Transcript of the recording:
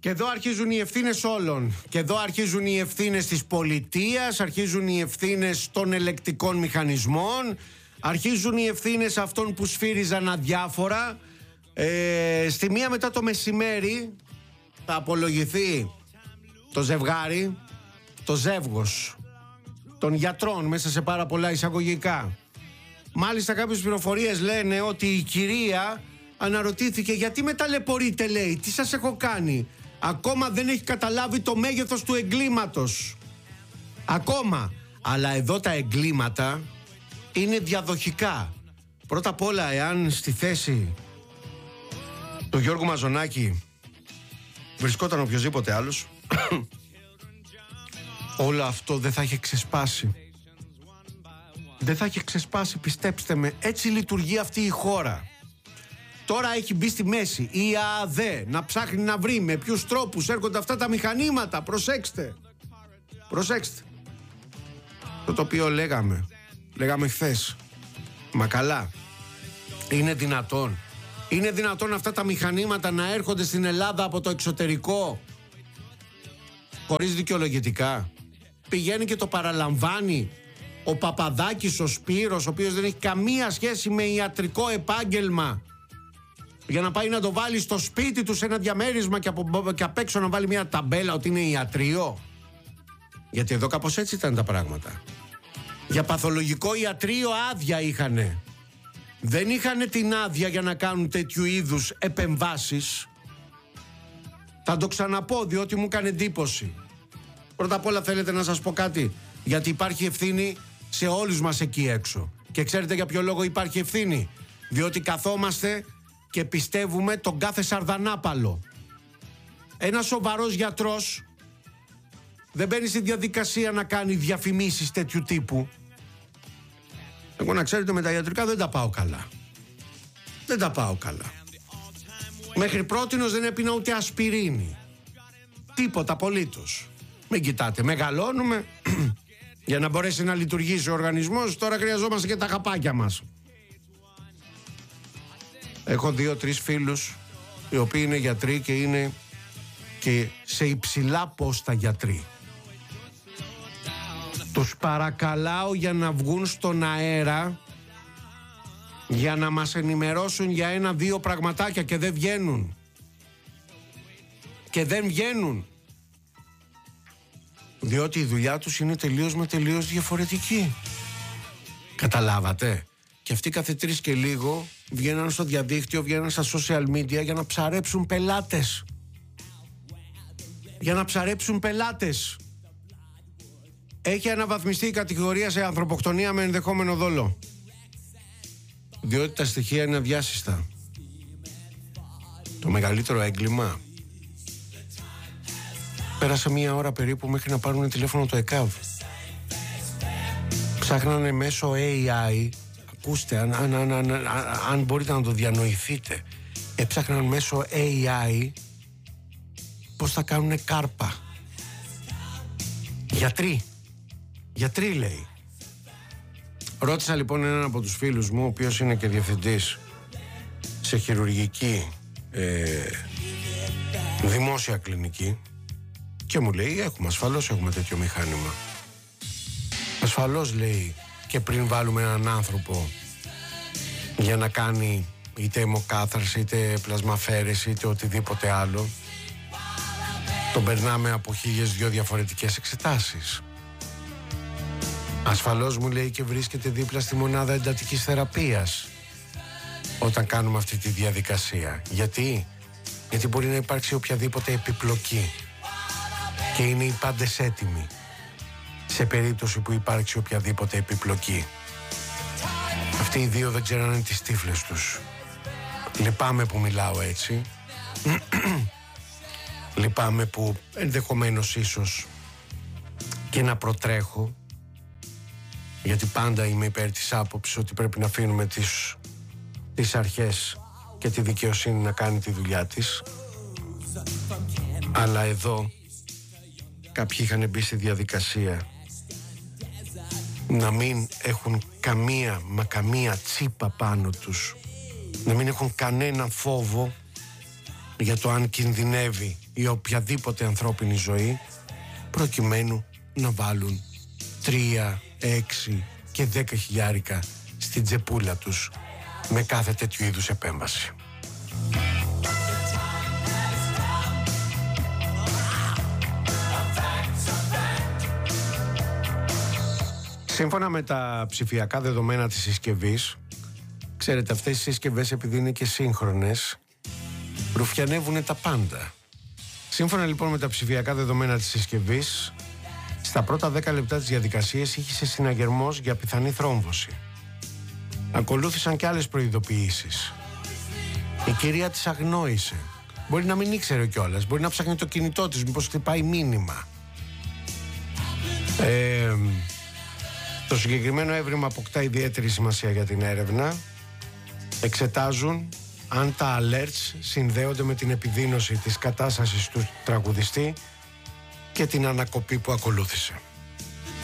Και εδώ αρχίζουν οι ευθύνες όλων. Και εδώ αρχίζουν οι ευθύνες της πολιτείας, αρχίζουν οι ευθύνες των ελεκτικών μηχανισμών, αρχίζουν οι ευθύνες αυτών που σφύριζαν αδιάφορα. Στη μία μετά το μεσημέρι θα απολογηθεί το ζευγάρι, το ζεύγος των γιατρών, μέσα σε πάρα πολλά εισαγωγικά. Μάλιστα κάποιες πληροφορίες λένε ότι η κυρία αναρωτήθηκε γιατί με ταλαιπωρείτε, λέει, τι σας έχω κάνει. Ακόμα δεν έχει καταλάβει το μέγεθος του εγκλήματος. Ακόμα. Αλλά εδώ τα εγκλήματα είναι διαδοχικά. Πρώτα απ' όλα, εάν στη θέση του Γιώργου Μαζονάκη βρισκόταν οποιοσδήποτε άλλος, όλο αυτό δεν θα είχε ξεσπάσει. Δεν θα είχε ξεσπάσει, πιστέψτε με. Έτσι λειτουργεί αυτή η χώρα. Τώρα έχει μπει στη μέση η ΑΑΔΕ να ψάχνει να βρει με ποιους τρόπους έρχονται αυτά τα μηχανήματα. Προσέξτε. Προσέξτε. Το οποίο λέγαμε χθες. Μα καλά. Είναι δυνατόν αυτά τα μηχανήματα να έρχονται στην Ελλάδα από το εξωτερικό χωρίς δικαιολογητικά? Πηγαίνει και το παραλαμβάνει ο Παπαδάκης, ο Σπύρος, ο οποίος δεν έχει καμία σχέση με ιατρικό επάγγελμα, για να πάει να το βάλει στο σπίτι του σε ένα διαμέρισμα και απ' έξω να βάλει μια ταμπέλα ότι είναι ιατρείο. Γιατί εδώ κάπως έτσι ήταν τα πράγματα. Για παθολογικό ιατρείο άδεια είχανε. Δεν είχανε την άδεια για να κάνουν τέτοιου είδους επεμβάσεις. Θα το ξαναπώ διότι μου έκανε εντύπωση. Πρώτα απ' όλα θέλετε να σας πω κάτι? Γιατί υπάρχει ευθύνη σε όλους μας εκεί έξω. Και ξέρετε για ποιο λόγο υπάρχει ευθύνη? Διότι καθόμαστε και πιστεύουμε τον κάθε σαρδανάπαλο. Ένας σοβαρός γιατρός δεν μπαίνει στη διαδικασία να κάνει διαφημίσεις τέτοιου τύπου. Εγώ, να ξέρετε, με τα ιατρικά δεν τα πάω καλά. Δεν τα πάω καλά. Μέχρι πρότινος δεν έπινα ούτε ασπιρίνη. Τίποτα απολύτως. Μην κοιτάτε, μεγαλώνουμε για να μπορέσει να λειτουργήσει ο οργανισμός. Τώρα χρειαζόμαστε και τα χαπάκια μας. Έχω 2-3 φίλους οι οποίοι είναι γιατροί και είναι και σε υψηλά πόστα γιατροί. Τους παρακαλάω για να βγουν στον αέρα για να μας ενημερώσουν για 1-2 πραγματάκια και δεν βγαίνουν. Και δεν βγαίνουν. Διότι η δουλειά τους είναι τελείως διαφορετική. Καταλάβατε? Και αυτοί κάθε 3 και λίγο βγαίναν στο διαδίκτυο, βγαίναν στα social media για να ψαρέψουν πελάτες. Για να ψαρέψουν πελάτες. Έχει αναβαθμιστεί η κατηγορία σε ανθρωποκτονία με ενδεχόμενο δόλο. Διότι τα στοιχεία είναι αδιάσυστα. Το μεγαλύτερο έγκλημα πέρασε 1 ώρα περίπου μέχρι να πάρουν τηλέφωνο το ΕΚΑΒ. Ψάχνανε μέσω AI. Ακούστε, αν μπορείτε να το διανοηθείτε, έψαχναν μέσω AI πώς θα κάνουν κάρπα. Γιατροί λέει. Ρώτησα λοιπόν έναν από τους φίλους μου, ο οποίος είναι και διευθυντής σε χειρουργική δημόσια κλινική, και μου λέει ασφαλώς έχουμε τέτοιο μηχάνημα. Ασφαλώς, λέει, και πριν βάλουμε έναν άνθρωπο για να κάνει είτε αιμοκάθαρση, είτε πλασμαφέρεση, είτε οτιδήποτε άλλο, τον περνάμε από 1002 διαφορετικές εξετάσεις. Ασφαλώς, μου λέει, και βρίσκεται δίπλα στη μονάδα εντατικής θεραπείας όταν κάνουμε αυτή τη διαδικασία. Γιατί μπορεί να υπάρξει οποιαδήποτε επιπλοκή και είναι οι πάντες έτοιμοι σε περίπτωση που υπάρξει οποιαδήποτε επιπλοκή. Αυτοί οι 2 δεν ξέρανε τις τύφλες τους. Λυπάμαι που μιλάω έτσι. Λυπάμαι που ενδεχομένως ίσως και να προτρέχω, γιατί πάντα είμαι υπέρ της άποψης ότι πρέπει να αφήνουμε τις αρχές και τη δικαιοσύνη να κάνει τη δουλειά της. Αλλά εδώ κάποιοι είχαν μπει στη διαδικασία να μην έχουν καμία τσίπα πάνω τους, να μην έχουν κανένα φόβο για το αν κινδυνεύει η οποιαδήποτε ανθρώπινη ζωή, προκειμένου να βάλουν 3, 6 και 10 χιλιάρικα στην τσεπούλα τους με κάθε τέτοιου είδους επέμβαση. Σύμφωνα με τα ψηφιακά δεδομένα της συσκευής, ξέρετε, αυτές οι συσκευές, επειδή είναι και σύγχρονες, ρουφιανεύουν τα πάντα. Σύμφωνα λοιπόν με τα ψηφιακά δεδομένα της συσκευής, στα πρώτα 10 λεπτά της διαδικασίας είχε συναγερμός για πιθανή θρόμβωση. Ακολούθησαν και άλλες προειδοποιήσεις. Η κυρία της αγνόησε. Μπορεί να μην ήξερε κιόλας, μπορεί να ψάχνει το κινητό της, μήπως χτυπάει μήνυμα. Το συγκεκριμένο έβριμα αποκτά ιδιαίτερη σημασία για την έρευνα. Εξετάζουν αν τα alerts συνδέονται με την επιδείνωση της κατάστασης του τραγουδιστή και την ανακοπή που ακολούθησε.